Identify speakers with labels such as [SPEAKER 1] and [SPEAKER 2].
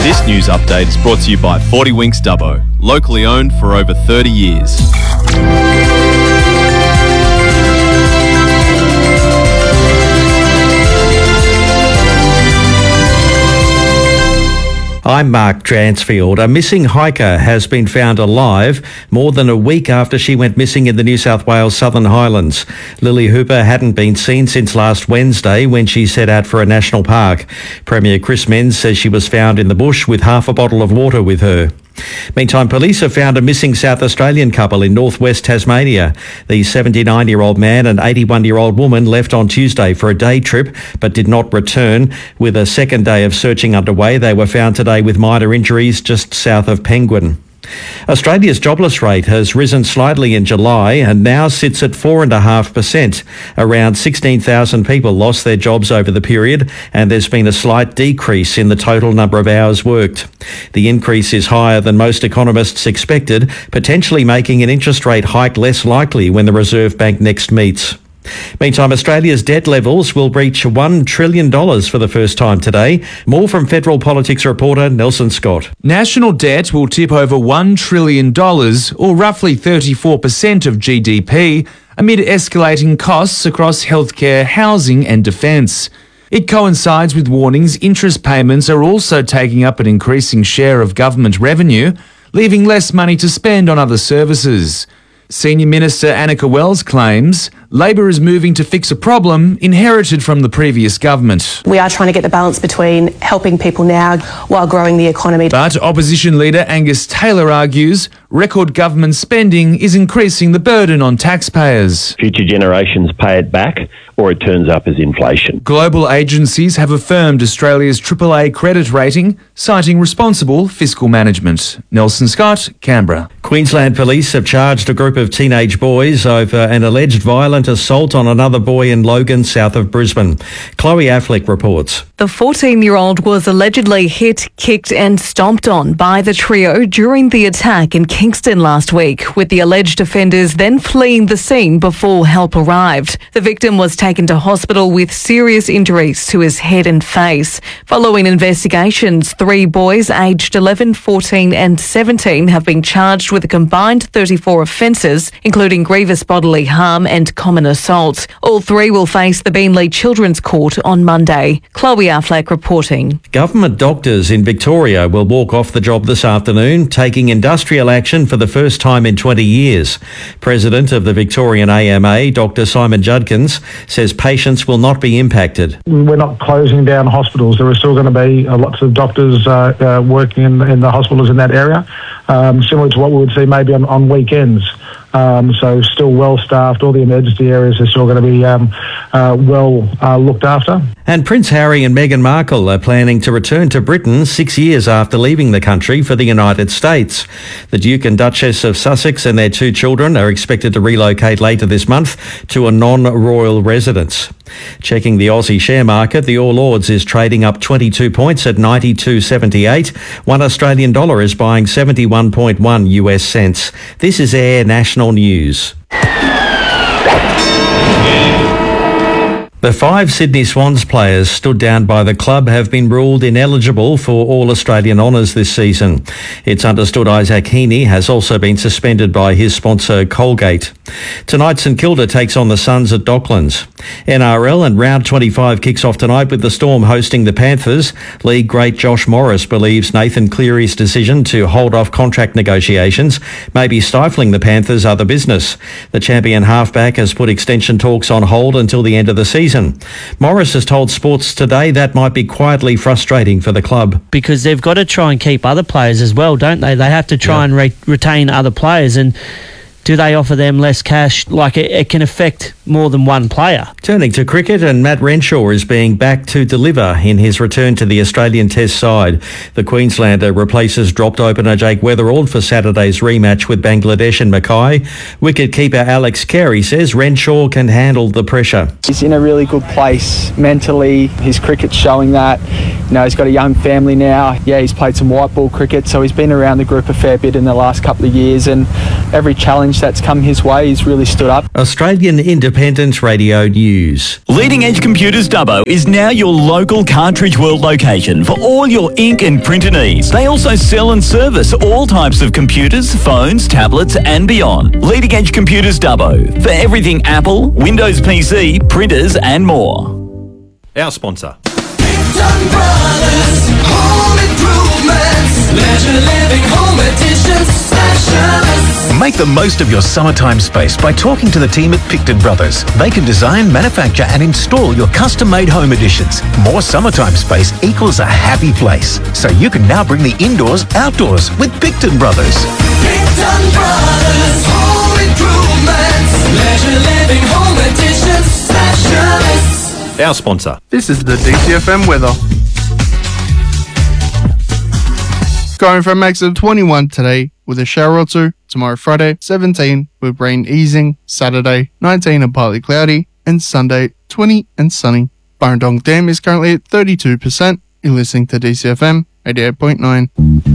[SPEAKER 1] This news update is brought to you by 40 Winks Dubbo, locally owned for over 30 years.
[SPEAKER 2] I'm Mark Dransfield. A missing hiker has been found alive more than a week after she went missing in the New South Wales Southern Highlands. Lily Hooper hadn't been seen since last Wednesday when she set out for a national park. Premier Chris Minns says she was found in the bush with half a bottle of water with her. Meantime, police have found a missing South Australian couple in northwest Tasmania. The 79-year-old man and 81-year-old woman left on Tuesday for a day trip but did not return. With a second day of searching underway, they were found today with minor injuries just south of Penguin. Australia's jobless rate has risen slightly in July and now sits at 4.5%. Around 16,000 people lost their jobs over the period, and there's been a slight decrease in the total number of hours worked. The increase is higher than most economists expected, potentially making an interest rate hike less likely when the Reserve Bank next meets. Meantime, Australia's debt levels will reach $1 trillion for the first time today. More from Federal Politics reporter Nelson Scott.
[SPEAKER 3] National debt will tip over $1 trillion, or roughly 34% of GDP, amid escalating costs across healthcare, housing and defence. It coincides with warnings interest payments are also taking up an increasing share of government revenue, leaving less money to spend on other services. Senior Minister Annika Wells claims Labor is moving to fix a problem inherited from the previous government.
[SPEAKER 4] We are trying to get the balance between helping people now while growing the economy.
[SPEAKER 3] But opposition leader Angus Taylor argues record government spending is increasing the burden on taxpayers.
[SPEAKER 5] Future generations pay it back, or it turns up as inflation.
[SPEAKER 3] Global agencies have affirmed Australia's AAA credit rating, citing responsible fiscal management. Nelson Scott, Canberra.
[SPEAKER 2] Queensland Police have charged a group of teenage boys over an alleged violent assault on another boy in Logan, south of Brisbane. Chloe Affleck reports.
[SPEAKER 6] The 14-year-old was allegedly hit, kicked and stomped on by the trio during the attack in Kingston last week, with the alleged offenders then fleeing the scene before help arrived. The victim was taken to hospital with serious injuries to his head and face. Following investigations, 3 boys aged 11, 14 and 17 have been charged with a combined 34 offences, including grievous bodily harm and common assault. All 3 will face the Beenleigh Children's Court on Monday. Chloe Affleck reporting.
[SPEAKER 2] Government doctors in Victoria will walk off the job this afternoon, taking industrial action for the first time in 20 years. President of the Victorian AMA, Dr Simon Judkins, says patients will not be impacted.
[SPEAKER 7] We're not closing down hospitals. There are still going to be lots of doctors working in the hospitals in that area, similar to what we would see maybe on weekends. So still well staffed. All the emergency areas are still going to be well looked after.
[SPEAKER 2] And Prince Harry and Meghan Markle are planning to return to Britain 6 years after leaving the country for the United States. The Duke and Duchess of Sussex and their 2 children are expected to relocate later this month to a non-royal residence. Checking the Aussie share market, the All Ords is trading up 22 points at 92.78. 1 Australian dollar is buying 71.1 US cents. This is Air National News. The 5 Sydney Swans players stood down by the club have been ruled ineligible for All-Australian honours this season. It's understood Isaac Heaney has also been suspended by his sponsor Colgate. Tonight St Kilda takes on the Suns at Docklands. NRL and round 25 kicks off tonight with the Storm hosting the Panthers. League great Josh Morris believes Nathan Cleary's decision to hold off contract negotiations may be stifling the Panthers' other business. The champion halfback has put extension talks on hold until the end of the season. Morris has told Sports Today that might be quietly frustrating for the club.
[SPEAKER 8] Because they've got to try and keep other players as well, don't they? They have to try and retain other players, and do they offer them less cash? Like it can affect more than one player. Turning to cricket, and Matt Renshaw is being back to deliver in his return to the Australian Test side. The Queenslander replaces dropped opener Jake Weatherald for Saturday's rematch with Bangladesh and Mackay. Wicket-keeper Alex Carey says Renshaw can handle the pressure.
[SPEAKER 9] He's in a really good place mentally. His cricket's showing that. You know, he's got a young family now. Yeah, he's played some white ball cricket, so he's been around the group a fair bit in the last couple of years, and every challenge that's come his way, he's really stood up.
[SPEAKER 2] Australian independent Independent Radio News.
[SPEAKER 10] Leading Edge Computers Dubbo is now your local Cartridge World location for all your ink and printer needs. They also sell and service all types of computers, phones, tablets and beyond. Leading Edge Computers Dubbo for everything Apple, Windows PC, printers and more.
[SPEAKER 1] Our sponsor.
[SPEAKER 11] Picton Brothers Home Improvements, Leisure Living Home Edition Specialists.
[SPEAKER 12] Make the most of your summertime space by talking to the team at Picton Brothers. They can design, manufacture and install your custom-made home additions. More summertime space equals a happy place. So you can now bring the indoors outdoors with Picton Brothers.
[SPEAKER 11] Picton Brothers Home Improvements, Leisure Living Home Edition Specialists.
[SPEAKER 1] Our sponsor.
[SPEAKER 13] This is the DCFM weather. Going for a max of 21 today with a shower or two. Tomorrow Friday 17 with rain easing. Saturday 19 and partly cloudy. And Sunday 20 and sunny. Burrendong Dam is currently at 32%. You're listening to DCFM 88.9.